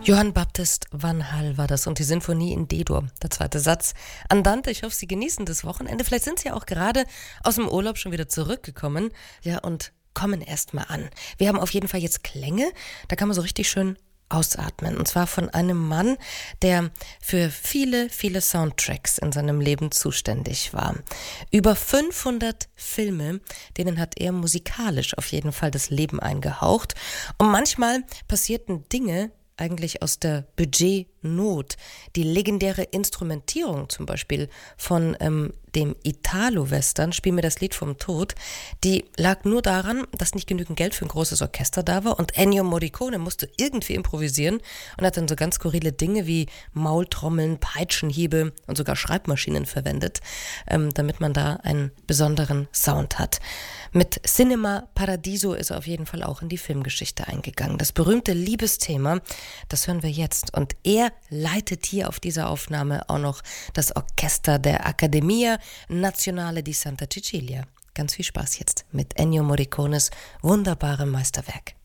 Johann Baptist van Hall war das und die Sinfonie in D-Dur, der zweite Satz. Andante, ich hoffe, Sie genießen das Wochenende. Vielleicht sind Sie ja auch gerade aus dem Urlaub schon wieder zurückgekommen. Ja, und kommen erst mal an. Wir haben auf jeden Fall jetzt Klänge, da kann man so richtig schön ausatmen. Und zwar von einem Mann, der für viele, viele Soundtracks in seinem Leben zuständig war. Über 500 Filme, denen hat er musikalisch auf jeden Fall das Leben eingehaucht. Und manchmal passierten Dinge eigentlich aus der Budgetnot. Die legendäre Instrumentierung zum Beispiel von dem Italo-Western, Spiel mir das Lied vom Tod, die lag nur daran, dass nicht genügend Geld für ein großes Orchester da war und Ennio Morricone musste irgendwie improvisieren und hat dann so ganz skurrile Dinge wie Maultrommeln, Peitschenhiebe und sogar Schreibmaschinen verwendet, damit man da einen besonderen Sound hat. Mit Cinema Paradiso ist er auf jeden Fall auch in die Filmgeschichte eingegangen. Das berühmte Liebesthema, das hören wir jetzt. Und er leitet hier auf dieser Aufnahme auch noch das Orchester der Accademia Nazionale di Santa Cecilia. Ganz viel Spaß jetzt mit Ennio Morricones wunderbarem Meisterwerk.